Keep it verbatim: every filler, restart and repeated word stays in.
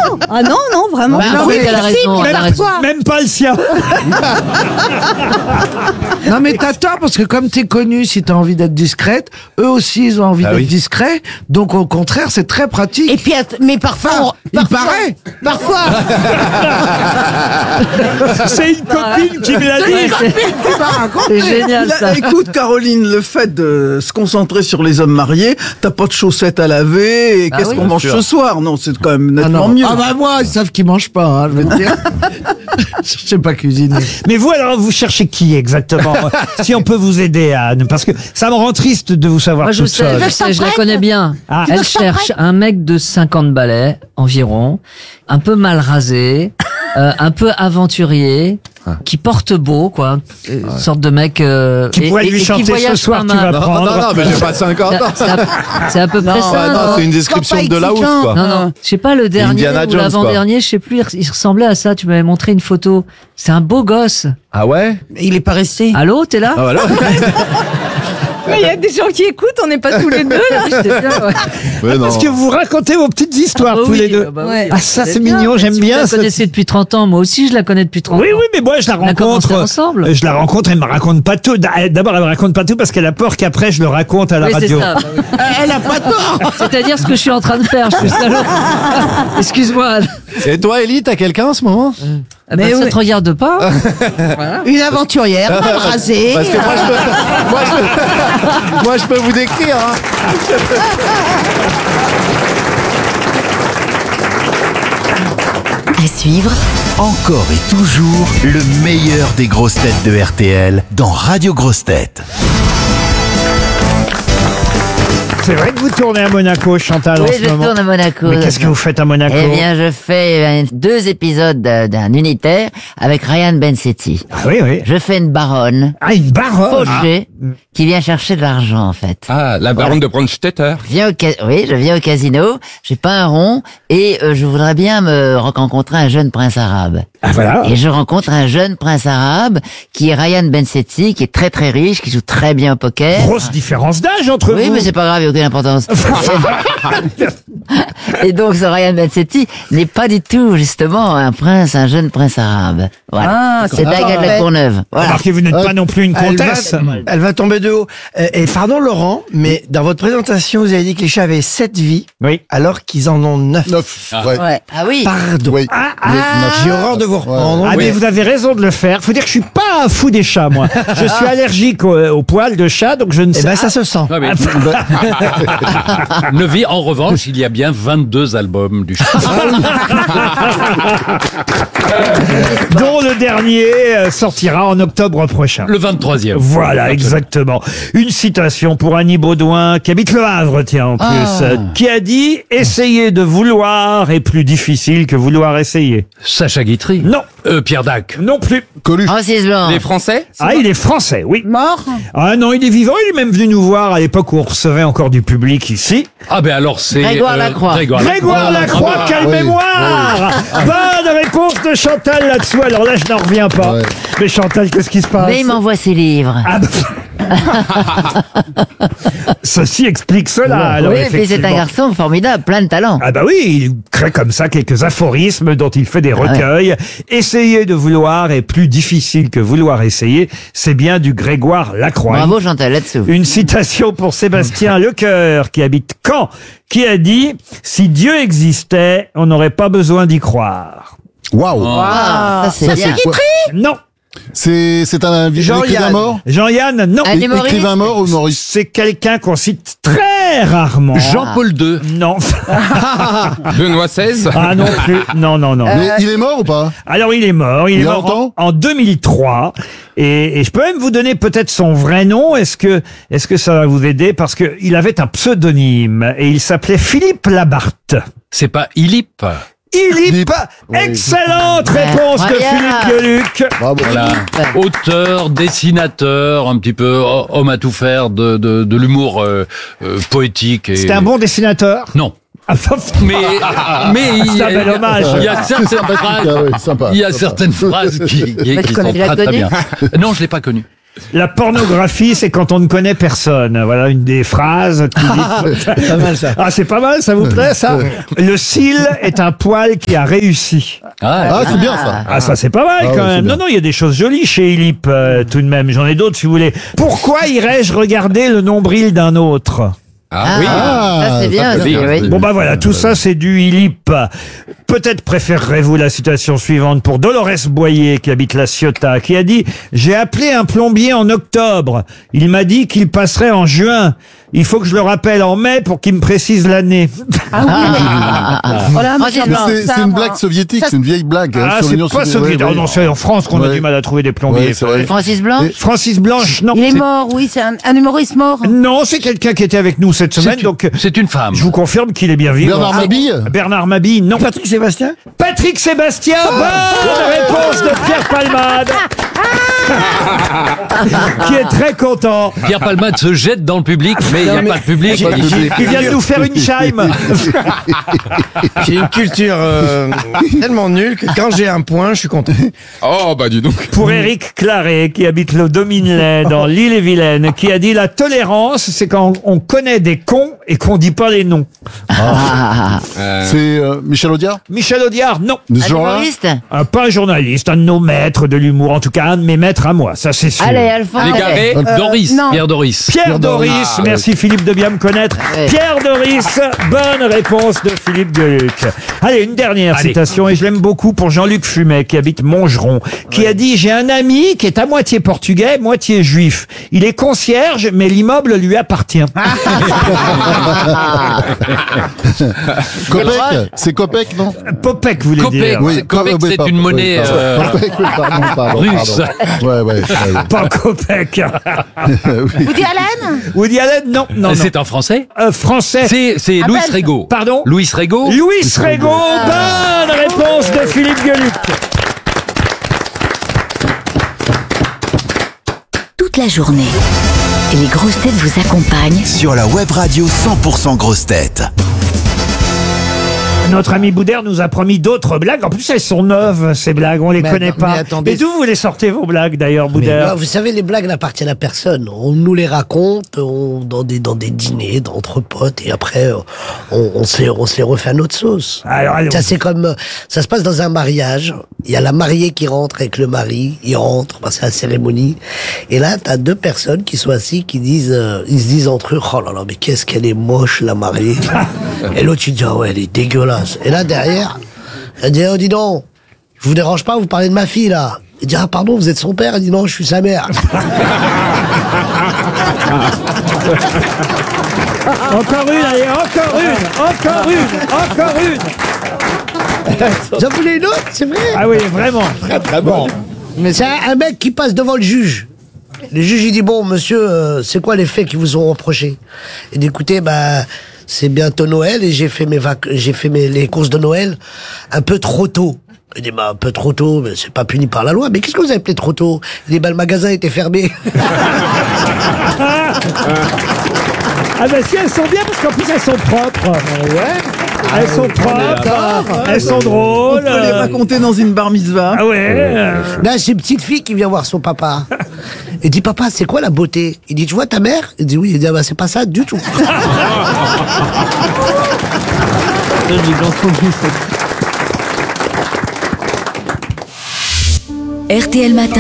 non, ah non, non, vraiment. Bah, non, oui, mais elle a si, raison, mais elle a parfois. raison. Même pas le sien. Non mais t'as tort parce que comme t'es connue, si t'as envie d'être discrète, eux aussi ils ont envie Ah d'être oui. discrets. Donc au contraire, c'est très pratique. Et puis, att- mais parfois, Enfin, on- il parfois, paraît. Parfois, C'est une copine qui me l'a dit. C'est génial ça. Là, écoute, Caroline, le fait de se concentrer sur les hommes mariés, t'as pas de chaussettes à laver, et Ah qu'est-ce oui, qu'on bien mange sûr. ce soir? Non, c'est quand même Ah, nettement non. mieux. Ah bah moi, ils savent qu'ils mangent pas, hein, je veux te dire. Je sais pas cuisiner. Mais vous, alors, vous cherchez qui exactement? Si on peut vous aider, Anne, parce que ça me rend triste de vous savoir Moi je toute sais, seule. je sais, je la connais bien. Ah. Elle cherche un mec de cinquante balais environ, un peu mal rasé, euh, un peu aventurier, qui porte beau, quoi. Une sorte de mec euh, Qui et- pourrait et- lui et qui chanter ce voyage soir, pas tu mal. vas Non, prendre. non, non, mais j'ai pas cinquante ans. C'est à, c'est à peu près ça. Ouais, non, non c'est une description Sois pas de la housse, exigeant. quoi. Non, non, je sais pas, le dernier Indiana ou Jones, l'avant-dernier, je sais plus, il il ressemblait à ça, tu m'avais montré une photo. C'est un beau gosse. Ah ouais? il est pas resté. Allô, t'es là? Ah voilà. Mais il y a des gens qui écoutent, on n'est pas tous les deux là. C'est bien, ouais. Ouais, non. Parce que vous racontez vos petites histoires Ah tous oui, les deux. ah bah oui. Ouais. Ah, ça, c'est bien. mignon, j'aime Si bien Vous la ça. connaissez depuis trente ans, moi aussi je la connais depuis trente Oui, ans. oui, mais moi, je la On a commencé rencontre. ensemble. Je la rencontre, elle me raconte pas tout. D'abord, elle me raconte pas tout parce qu'elle a peur qu'après, je le raconte à la Oui, c'est radio. ça. bah oui. Elle a pas tort. C'est-à-dire ce que je suis en train de faire, je suis salaud. Excuse-moi. Et toi, Élie, t'as quelqu'un en ce moment? Ah bah, Mais ça oui. te regarde pas. Une aventurière, mal rasée. Parce que moi, je peux, moi, je peux, moi, je peux vous décrire. Hein. À suivre, encore et toujours le meilleur des grosses têtes de R T L dans Radio Grosses Têtes. C'est vrai que vous tournez à Monaco, Chantal, en Oui, ce je moment. tourne à Monaco. Mais qu'est-ce que vous faites à Monaco? Eh bien, je fais euh, deux épisodes d'un d'un unitaire avec Ryan Bensetti. Ah oui, oui. Je fais une baronne Ah, une baronne. fauchée qui vient chercher de l'argent, en fait. Ah, la baronne de Brunstetter. Je viens au ca- oui, je viens au casino, j'ai pas un rond et euh, je voudrais bien me rencontrer un jeune prince arabe. Ah, voilà. Et je rencontre un jeune prince arabe qui est Ryan Bensetti, qui est très très riche, qui joue très bien au poker. Grosse différence d'âge entre Oui, vous. mais c'est pas grave, il n'y a aucune importance. Et donc, ce Ryan Bensetti n'est pas du tout, justement, un prince, un jeune prince arabe. Voilà. Ah, c'est Daga de la Courneuve. Voilà. Remarquez, vous n'êtes pas non plus une Elle comtesse. va, elle va tomber de haut. Euh, Et pardon Laurent, mais dans votre présentation, vous avez dit que les chats avaient sept vies, Oui. alors qu'ils en ont neuf. Neuf. Ouais. Ouais. Ah oui. Pardon. Oui. Ah, ah. J'ai horreur de vous reprendre. Ah, mais vous avez raison de le faire. Faut dire que je suis pas un fou des chats, moi. Je suis allergique aux, aux poils de chat, donc je ne Eh sais ben ça se sent. Ouais, mais Neuvy, en revanche, il y a bien vingt-deux albums du chat. dont le dernier euh, sortira en octobre prochain. Le vingt-troisième. Voilà, exactement. Une citation pour Annie Baudouin, qui habite Le Havre, tiens, en plus, euh, qui a dit « Essayer de vouloir est plus difficile que vouloir essayer Sacha Guitry. ». Non, Euh, Pierre Dac. non plus. Coluche. Francis Blanc. Les Français. Ah, il est français, oui. Mort. Ah non, il est vivant, il est même venu nous voir à l'époque où on recevait encore du public ici. Ah ben alors c'est... Grégoire Lacroix. Grégoire Grégoire Lacroix, Ah, quelle oui, mémoire Bonne réponse de Chantal là-dessous. Alors là, je n'en reviens pas. Ouais. Mais Chantal, qu'est-ce qui se passe? Mais il m'envoie ses livres. Ah bah... Ceci explique cela. alors, oui, puis c'est un effectivement. garçon formidable, plein de talent. Ah bah oui, il crée comme ça quelques aphorismes dont il fait des recueils. Essayer de vouloir est plus difficile que vouloir essayer. C'est bien du Grégoire Lacroix. Bravo Chantal là-dessous. Une citation pour Sébastien Lecoeur, qui habite Caen, qui a dit « Si Dieu existait, on n'aurait pas besoin d'y croire. Waouh. Ah, ça c'est Ça, bien. c'est quoi? » Non. C'est, c'est un écrivain Jean-Yann. mort? Jean-Yann, non. Un humoriste. Écrivain mort ou humoriste? C'est quelqu'un qu'on cite très rarement. Jean-Paul deux. Non. Benoît seize. Ah non plus. Non, non, non. Mais il est mort ou pas? Alors il est mort, il, Il est y a mort longtemps en, en deux mille trois et, et je peux même vous donner peut-être son vrai nom. Est-ce que est-ce que ça va vous aider parce que il avait un pseudonyme et il s'appelait Philippe Labarthe. C'est pas Ilip. Ilip. Philippe. Oui. Excellente réponse de Incroyable. Philippe Gueluc. Bravo. Voilà. Auteur, dessinateur, un petit peu ho- homme à tout faire de, de, de l'humour euh, euh, poétique. Et... C'était un bon dessinateur. Non. Mais, mais il y C'est un bel a, hommage. il y a certaines sympathique, phrases, ah oui, sympa, il y a sympa. certaines phrases qui, qui, Mais qui tu sont l'as très très connu bien. Non, je l'ai pas connu. La pornographie, c'est quand on ne connaît personne. Voilà une des phrases. Qui dit... Pas mal ça. Ah, c'est pas mal, ça vous plaît, ça? Le cil est un poil qui a réussi. Ah, c'est bien ça. Ah, ça, c'est pas mal, Ah quand ouais, c'est même. bien. Non, non, il y a des choses jolies chez Ilip, euh, tout de même. J'en ai d'autres, si vous voulez. Pourquoi irais-je regarder le nombril d'un autre? Ah, oui. ça c'est bien ça, aussi, c'est bien. oui. Bon, bah voilà, tout ça, c'est du Ilip. Peut-être préférerez-vous la citation suivante pour Dolores Boyer, qui habite La Ciotat, qui a dit « J'ai appelé un plombier en octobre. Il m'a dit qu'il passerait en juin. Il faut que je le rappelle en mai pour qu'il me précise l'année. Voilà, Moi, j'ai mais Mais Non, c'est ça, c'est une moi. blague soviétique, Ça- c'est une vieille blague. hein, Ah, sur c'est l'Union pas soviétique. soviétique. Ouais, Oh, non, c'est en France qu'on a Ouais. du mal à trouver des plombiers. Ouais, c'est vrai. Francis Blanche. Francis Blanche, non. Il est c'est- mort, oui, c'est un, un humoriste mort. Non, c'est quelqu'un qui était avec nous cette semaine, C'est une- donc C'est une femme. je vous confirme qu'il est bien vivant. Bernard Mabille Bernard Mabille, non. Patrick Sébastien. Patrick Sébastien, bonne réponse de Pierre Palmade, qui est très content. Pierre Palmade se jette dans le public, mais il n'y a pas de public. Pas de public. Il vient de nous faire une chime. J'ai une culture euh, tellement nulle que quand j'ai un point, je suis content. Oh, bah dis donc. Pour Éric Claret, qui habite le Dominelay, dans l'île-et-Vilaine, qui a dit la tolérance, c'est quand on connaît des cons et qu'on dit pas les noms. Euh, C'est euh, Michel Audiard Michel Audiard, non. de ce Un genre-là humoriste. Un, pas un journaliste, un de nos maîtres de l'humour, en tout cas un de mes maîtres à moi, ça c'est sûr. Allez, Alphonse. Légaré, allez. Doris, non. Pierre Doris. Pierre Pierre Doris, Doris. Ah, merci Philippe de bien me connaître. Ouais. Pierre Doris, bonne réponse de Philippe Gueluc. Allez, une dernière Allez. citation, et je l'aime beaucoup pour Jean-Luc Fumet, qui habite Montgeron, qui a dit « J'ai un ami qui est à moitié portugais, moitié juif. Il est concierge, mais l'immeuble lui appartient. Copec, c'est Copec, non » Popek, vous voulez Copec, dire. Oui, Copec, oui, c'est pardon, une oui, monnaie, pardon. euh, Copec, oui, pardon, pardon, russe. pardon. Ouais, ouais. ouais. Pas Copec. Oui. Woody Allen. Woody Allen, non, non, non. C'est un Français. Euh, français. C'est c'est Ah, Louis belge. Régaud. Pardon Louis Régaud. Louis Régaud, bonne réponse de Philippe Gueluc. Toute la journée, les grosses têtes vous accompagnent Sur la web radio cent pour cent grosses têtes. Notre ami Boudère nous a promis d'autres blagues. En plus, elles sont neuves, ces blagues. On les Mais connaît attends, pas. mais attendez. Et d'où vous les sortez, vos blagues, d'ailleurs, Non, Boudère? vous savez, les blagues n'appartiennent à personne. On nous les raconte on- dans des dans des dîners d'entre potes et après euh, on, on se les on se les refait à notre sauce. Alors, allons. Ça c'est comme euh, ça se passe dans un mariage. Il y a la mariée qui rentre avec le mari. Il rentre, bah, c'est la cérémonie. Et là, t'as deux personnes qui sont assis qui disent euh, ils se disent entre eux oh là là mais qu'est-ce qu'elle est moche la mariée. Et l'autre il dit ah ouais elle est dégueulasse. Et là derrière, elle dit oh dis donc, je vous dérange pas, vous parlez de ma fille là. Il dit ah pardon vous êtes son père. Elle dit non je suis sa mère. Encore une, allez, encore une, encore une, encore une. J'en voulais une autre, c'est vrai. Ah oui, vraiment. Très très bon. Mais c'est un, un mec qui passe devant le juge. Le juge il dit bon monsieur, euh, c'est quoi les faits qui vous ont reproché? Il dit écoutez bah c'est bientôt Noël et j'ai fait mes vac j'ai fait mes les courses de Noël un peu trop tôt. Il dit bah un peu trop tôt, mais c'est pas puni par la loi. Mais qu'est-ce que vous avez appelé trop tôt? Il dit bah le magasin était fermé. Ah ben si, elles sont bien parce qu'en plus elles sont propres. Ouais. Elles sont propres, elles sont drôles. On peut les raconter dans une bar mitzvah. Ah ouais. Là, c'est une petite fille qui vient voir son papa. Il dit papa, c'est quoi la beauté? Il dit tu vois ta mère? Il dit oui. Il dit ah bah c'est pas ça du tout. R T L Matin.